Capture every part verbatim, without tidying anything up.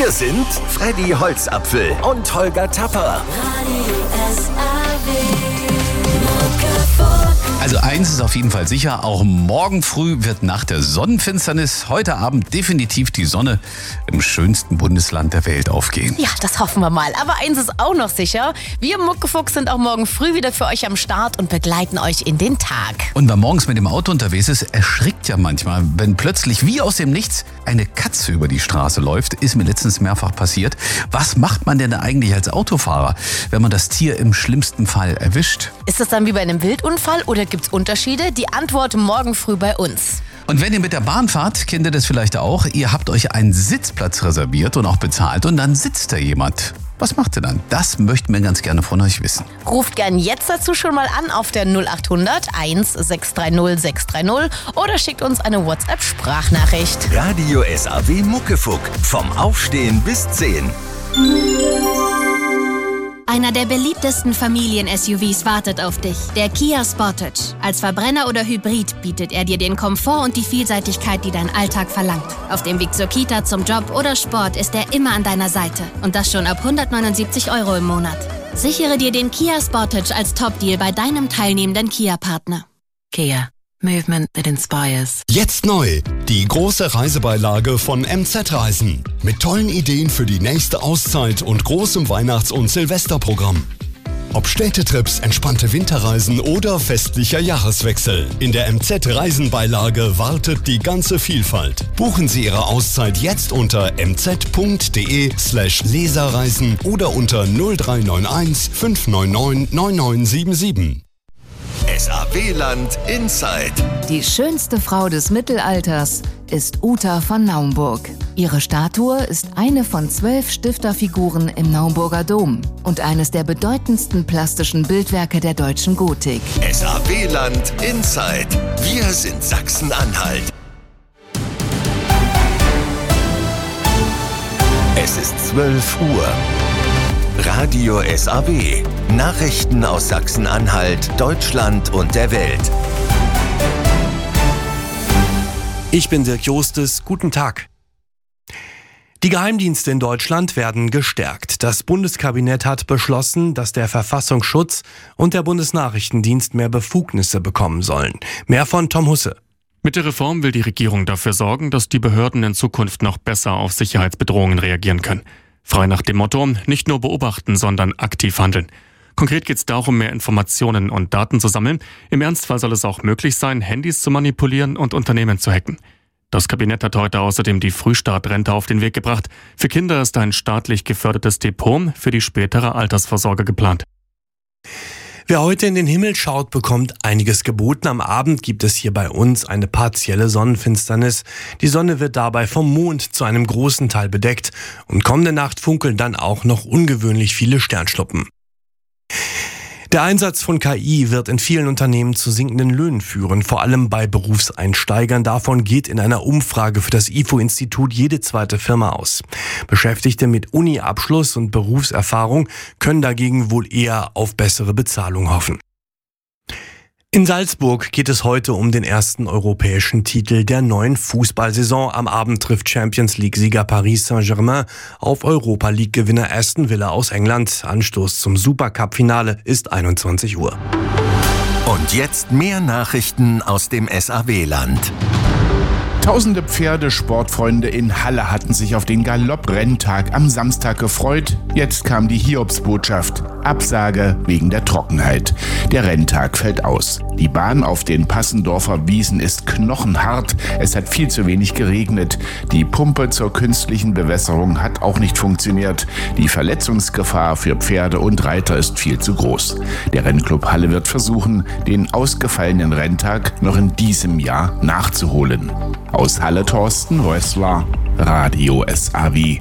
Wir sind Freddy Holzapfel und Holger Tapper. Also eins ist auf jeden Fall sicher, auch morgen früh wird nach der Sonnenfinsternis heute Abend definitiv die Sonne im schönsten Bundesland der Welt aufgehen. Ja, das hoffen wir mal. Aber eins ist auch noch sicher, wir Muckefuchs sind auch morgen früh wieder für euch am Start und begleiten euch in den Tag. Und wer morgens mit dem Auto unterwegs ist, erschrickt ja manchmal, wenn plötzlich wie aus dem Nichts eine Katze über die Straße läuft. Ist mir letztens mehrfach passiert. Was macht man denn eigentlich als Autofahrer, wenn man das Tier im schlimmsten Fall erwischt? Ist das dann wie bei einem Wildunfall oder gibt's Unterschiede? Die Antwort morgen früh bei uns. Und wenn ihr mit der Bahn fahrt, kennt ihr das vielleicht auch, ihr habt euch einen Sitzplatz reserviert und auch bezahlt und dann sitzt da jemand. Was macht ihr dann? Das möchten wir ganz gerne von euch wissen. Ruft gern jetzt dazu schon mal an auf der null acht hundert eins sechs drei null sechs drei null oder schickt uns eine WhatsApp-Sprachnachricht. Radio S A W Muckefuck. Vom Aufstehen bis zehn. Einer der beliebtesten Familien-S U Vs wartet auf dich, der Kia Sportage. Als Verbrenner oder Hybrid bietet er dir den Komfort und die Vielseitigkeit, die dein Alltag verlangt. Auf dem Weg zur Kita, zum Job oder Sport ist er immer an deiner Seite. Und das schon ab hundertneunundsiebzig Euro im Monat. Sichere dir den Kia Sportage als Top-Deal bei deinem teilnehmenden Kia-Partner. Kia. Movement that inspires. Jetzt neu, die große Reisebeilage von M Z Reisen. Mit tollen Ideen für die nächste Auszeit und großem Weihnachts- und Silvesterprogramm. Ob Städtetrips, entspannte Winterreisen oder festlicher Jahreswechsel. In der M Z Reisenbeilage wartet die ganze Vielfalt. Buchen Sie Ihre Auszeit jetzt unter m z punkt d e slash leserreisen oder unter null drei neun eins fünf neun neun neun neun sieben sieben. S A W-Land Inside. Die schönste Frau des Mittelalters ist Uta von Naumburg. Ihre Statue ist eine von zwölf Stifterfiguren im Naumburger Dom und eines der bedeutendsten plastischen Bildwerke der deutschen Gotik. S A W-Land Inside. Wir sind Sachsen-Anhalt. Es ist zwölf Uhr. Radio S A W. Nachrichten aus Sachsen-Anhalt, Deutschland und der Welt. Ich bin Dirk Jostes. Guten Tag. Die Geheimdienste in Deutschland werden gestärkt. Das Bundeskabinett hat beschlossen, dass der Verfassungsschutz und der Bundesnachrichtendienst mehr Befugnisse bekommen sollen. Mehr von Tom Husse. Mit der Reform will die Regierung dafür sorgen, dass die Behörden in Zukunft noch besser auf Sicherheitsbedrohungen reagieren können. Frei nach dem Motto, nicht nur beobachten, sondern aktiv handeln. Konkret geht es darum, mehr Informationen und Daten zu sammeln. Im Ernstfall soll es auch möglich sein, Handys zu manipulieren und Unternehmen zu hacken. Das Kabinett hat heute außerdem die Frühstartrente auf den Weg gebracht. Für Kinder ist ein staatlich gefördertes Depot für die spätere Altersvorsorge geplant. Wer heute in den Himmel schaut, bekommt einiges geboten. Am Abend gibt es hier bei uns eine partielle Sonnenfinsternis. Die Sonne wird dabei vom Mond zu einem großen Teil bedeckt und kommende Nacht funkeln dann auch noch ungewöhnlich viele Sternschnuppen. Der Einsatz von K I wird in vielen Unternehmen zu sinkenden Löhnen führen, vor allem bei Berufseinsteigern. Davon geht in einer Umfrage für das I F O-Institut jede zweite Firma aus. Beschäftigte mit Uni-Abschluss und Berufserfahrung können dagegen wohl eher auf bessere Bezahlung hoffen. In Salzburg geht es heute um den ersten europäischen Titel der neuen Fußballsaison. Am Abend trifft Champions-League-Sieger Paris Saint-Germain auf Europa-League-Gewinner Aston Villa aus England. Anstoß zum Supercup-Finale ist einundzwanzig Uhr. Und jetzt mehr Nachrichten aus dem S A W-Land. Tausende Pferdesportfreunde in Halle hatten sich auf den Galopp-Renntag am Samstag gefreut. Jetzt kam die Hiobsbotschaft. Absage wegen der Trockenheit. Der Renntag fällt aus. Die Bahn auf den Passendorfer Wiesen ist knochenhart. Es hat viel zu wenig geregnet. Die Pumpe zur künstlichen Bewässerung hat auch nicht funktioniert. Die Verletzungsgefahr für Pferde und Reiter ist viel zu groß. Der Rennclub Halle wird versuchen, den ausgefallenen Renntag noch in diesem Jahr nachzuholen. Aus Halle Thorsten Rössler, Radio S A W.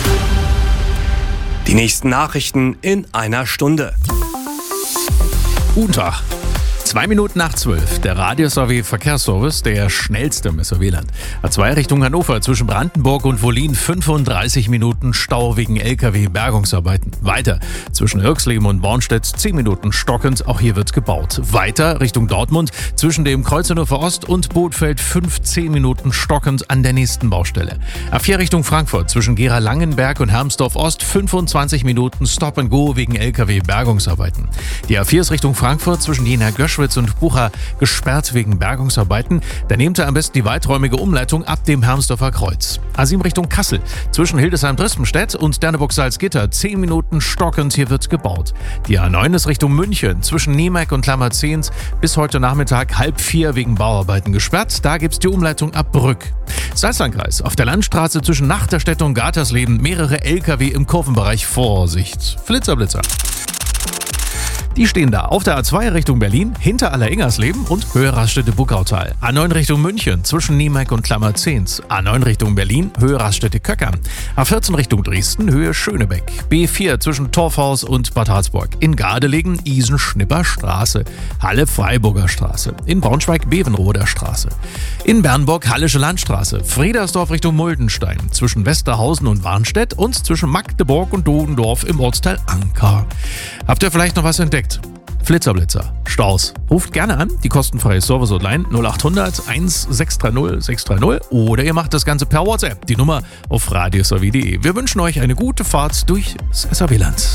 Die nächsten Nachrichten in einer Stunde. Guten Tag. Zwei Minuten nach zwölf. Der Radius A W Verkehrsservice, der schnellste im S A W-Land. A zwei Richtung Hannover zwischen Brandenburg und Wollin fünfunddreißig Minuten Stau wegen L K W-Bergungsarbeiten. Weiter zwischen Irxleben und Bornstedt zehn Minuten stockend, auch hier wird gebaut. Weiter Richtung Dortmund zwischen dem Kreuz Hannover Ost und Bootfeld fünfzehn Minuten stockend an der nächsten Baustelle. A vier Richtung Frankfurt zwischen Gera-Langenberg und Hermsdorf Ost fünfundzwanzig Minuten Stop and Go wegen L K W-Bergungsarbeiten. Die A vier ist Richtung Frankfurt zwischen Jena-Göschwitz und Bucha gesperrt wegen Bergungsarbeiten. Da nehmt ihr am besten die weiträumige Umleitung ab dem Hermsdorfer Kreuz. A sieben Richtung Kassel zwischen Hildesheim-Drispenstedt und Derneburg-Salzgitter zehn Minuten stockend, hier wird gebaut. Die A neun ist Richtung München zwischen Niemek und Klammerzehns bis heute Nachmittag halb vier wegen Bauarbeiten gesperrt. Da gibt's die Umleitung ab Brück. Salzlandkreis auf der Landstraße zwischen Nachterstedt und Gatersleben mehrere L K W im Kurvenbereich. Vorsicht. Flitzer-Blitzer. Die stehen da auf der A zwei Richtung Berlin, hinter Alleringers-Leben und Höhe Raststätte-Buckautal. A neun Richtung München, zwischen Niemek und Klammerzehns. A neun Richtung Berlin, Höhe Raststätte-Köckern. A vierzehn Richtung Dresden, Höhe Schönebeck. B vier zwischen Torfhaus und Bad Harzburg. In Gardelegen, Isen-Schnipper Straße. Halle-Freiburger Straße. In Braunschweig, Bevenroder Straße. In Bernburg, Hallische Landstraße. Friedersdorf Richtung Muldenstein. Zwischen Westerhausen und Warnstedt und zwischen Magdeburg und Dodendorf im Ortsteil Anker. Habt ihr vielleicht noch was entdeckt? Flitzerblitzer, Staus. Ruft gerne an, die kostenfreie Service-Hotline null acht hundert eins sechs drei null sechs drei null oder ihr macht das Ganze per WhatsApp, die Nummer auf radius a w punkt de. Wir wünschen euch eine gute Fahrt durch das S A W-Land.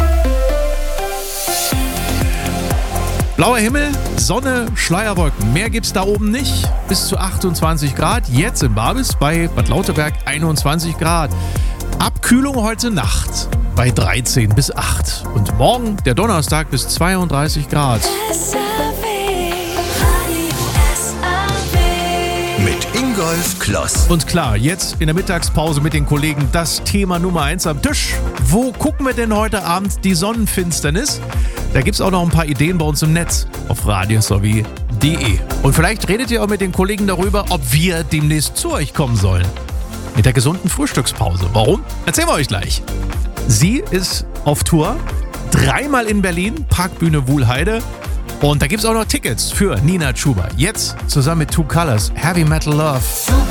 Blauer Himmel, Sonne, Schleierwolken. Mehr gibt's da oben nicht. Bis zu achtundzwanzig Grad. Jetzt in Babis bei Bad Lauterberg einundzwanzig Grad. Abkühlung heute Nacht bei dreizehn bis acht. Und morgen, der Donnerstag, bis zweiunddreißig Grad. Mit Ingolf Kloss. Und klar, jetzt in der Mittagspause mit den Kollegen das Thema Nummer eins am Tisch. Wo gucken wir denn heute Abend die Sonnenfinsternis? Da gibt's auch noch ein paar Ideen bei uns im Netz auf radius a w punkt de. Und vielleicht redet ihr auch mit den Kollegen darüber, ob wir demnächst zu euch kommen sollen. Mit der gesunden Frühstückspause. Warum? Erzählen wir euch gleich. Sie ist auf Tour, dreimal in Berlin, Parkbühne Wuhlheide. Und da gibt's auch noch Tickets für Nina Chuba. Jetzt zusammen mit Two Colors, Heavy Metal Love.